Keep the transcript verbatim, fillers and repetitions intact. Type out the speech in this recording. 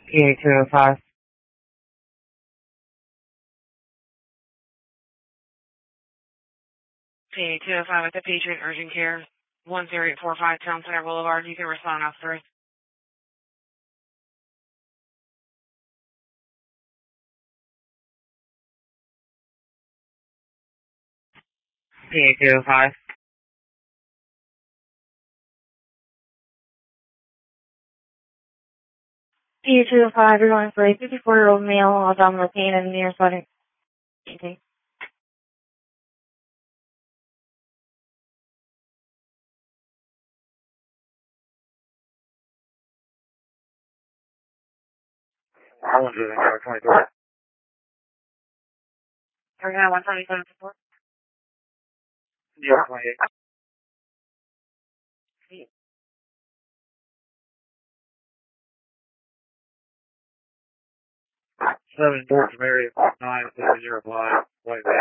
P A two oh five. P A two oh five at the Patriot Urgent Care, one zero eight four five Town Center Boulevard. You can respond after. P A two oh five. P A two oh five, you're going for a fifty-four-year-old male, abdominal pain and near sweating. Okay. one twenty-four. We're going to one twenty-seven support. Yeah, twenty-eight. Seven, George Mary, nine, zero, zero, five, white